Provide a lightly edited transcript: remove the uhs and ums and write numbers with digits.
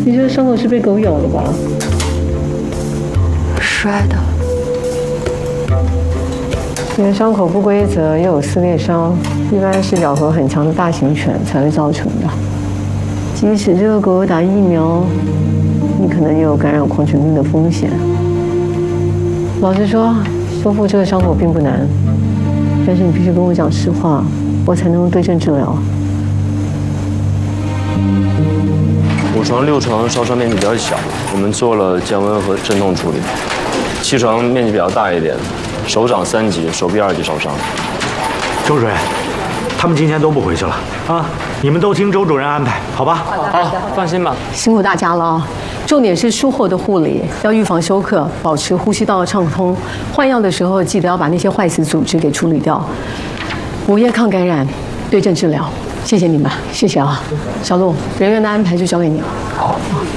你这个伤口是被狗咬的吧？ 摔的。 你的伤口不规则，又有撕裂伤，一般是咬合很强的大型犬才会造成的。即使这个狗有打疫苗，你可能也有感染狂犬病的风险。老实说，修复这个伤口并不难，但是你必须跟我讲实话，我才能对症治疗。 5床6床烧伤面积比较小，我们做了降温和镇痛处理。7床面积比较大一点，手掌3级，手臂2级烧伤。 周主任，他们今天都不回去了啊！你们都听周主任安排，好吧？ 好，放心吧。 辛苦大家了啊！重点是术后的护理，要预防休克，保持呼吸道的畅通。换药的时候记得要把那些坏死组织给处理掉。午夜抗感染，对症治疗。谢谢你们，谢谢啊，小陆，人员的安排就交给你了。 好。